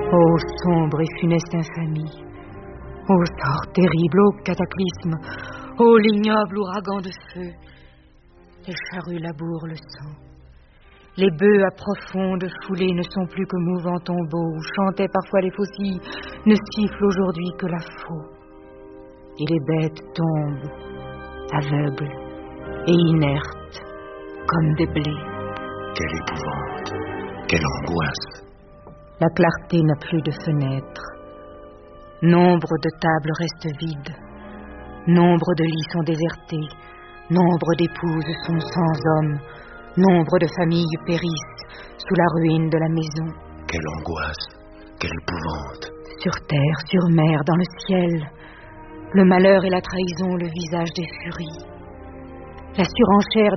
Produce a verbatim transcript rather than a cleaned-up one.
Ô sombre et funeste infamie, ô sort terrible, ô cataclysme, ô l'ignoble ouragan de feu. Les charrues labourent le sang. Les bœufs à profonde foulée ne sont plus que mouvants tombeaux où chantaient parfois les faucilles, ne sifflent aujourd'hui que la faux. Et les bêtes tombent, aveugles et inertes, comme des blés. Quelle épouvante, quelle angoisse. La clarté n'a plus de fenêtres. Nombre de tables restent vides. Nombre de lits sont désertés. Nombre d'épouses sont sans hommes. Nombre de familles périssent sous la ruine de la maison. Quelle angoisse, quelle épouvante. Sur terre, sur mer, dans le ciel, le malheur et la trahison, le visage des furies. La surenchère